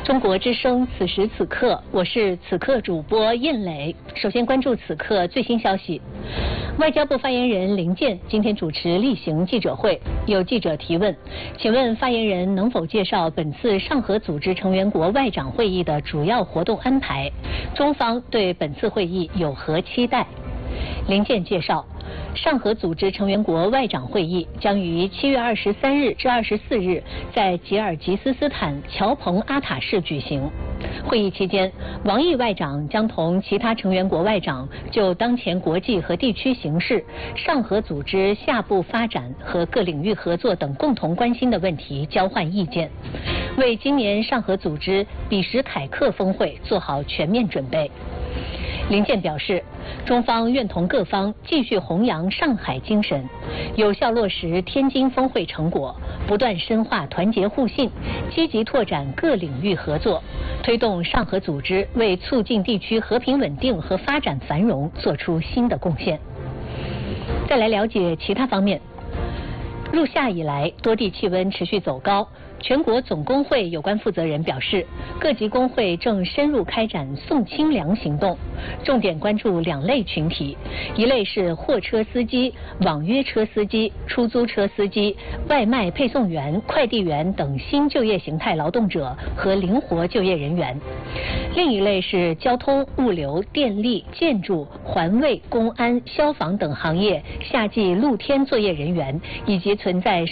中国之声，此时此刻，我是此刻主播燕磊。首先关注此刻最新消息。外交部发言人林健今天主持例行记者会，有记者提问，请问发言人能否介绍本次上合组织成员国外长会议的主要活动安排？中方对本次会议有何期待？林健介绍，上合组织成员国外长会议将于7月23日至24日在吉尔吉斯斯坦乔彭阿塔市举行。会议期间，王毅外长将同其他成员国外长就当前国际和地区形势、上合组织下步发展和各领域合作等共同关心的问题交换意见，为今年上合组织比什凯克峰会做好全面准备。林健表示，中方愿同各方继续弘扬上海精神，有效落实天津峰会成果，不断深化团结互信，积极拓展各领域合作，推动上合组织为促进地区和平稳定和发展繁荣做出新的贡献。再来了解其他方面。入夏以来，多地气温持续走高。全国总工会有关负责人表示，各级工会正深入开展送清凉行动，重点关注2类群体，一类是货车司机、网约车司机、出租车司机、外卖配送员、快递员等新就业形态劳动者和灵活就业人员；另一类是交通、物流、电力、建筑、环卫、公安、消防等行业夏季露天作业人员，以及存在